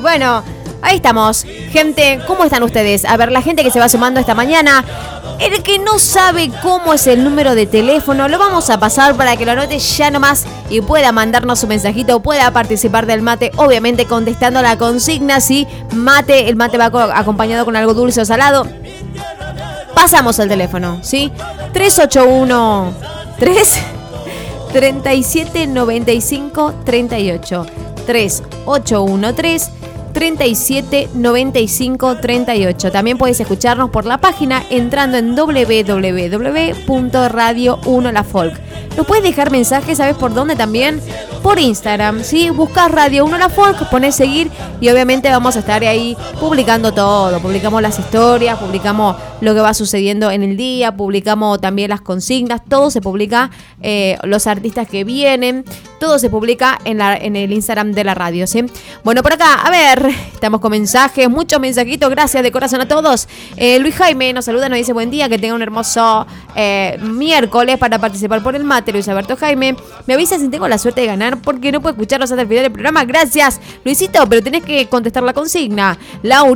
Bueno, ahí estamos. Gente, ¿cómo están ustedes? A ver, la gente que se va sumando esta mañana. El que no sabe cómo es el número de teléfono, lo vamos a pasar para que lo anote ya nomás y pueda mandarnos su mensajito o pueda participar del mate, obviamente contestando la consigna. Si el mate va acompañado con algo dulce o salado. Pasamos el teléfono, ¿sí? 381 37 95 38 3813 37 95 38. También puedes escucharnos por la página entrando en www.radio1lafolk. Nos puedes dejar mensajes, ¿sabes por dónde también? Por Instagram, ¿sí? Buscas Radio 1 La Folk, pones seguir y obviamente vamos a estar ahí publicando todo. Publicamos las historias, publicamos lo que va sucediendo en el día, publicamos también las consignas, todo se publica, los artistas que vienen, todo se publica en el Instagram de la radio, ¿sí? Bueno, por acá, a ver, estamos con mensajes, muchos mensajitos, gracias de corazón a todos. Luis Jaime nos saluda, nos dice buen día, que tenga un hermoso miércoles para participar por el mate. Luis Alberto Jaime, me avisa si tengo la suerte de ganar porque no puedo escucharlos hasta el final del programa. Gracias, Luisito, pero tenés que contestar la consigna.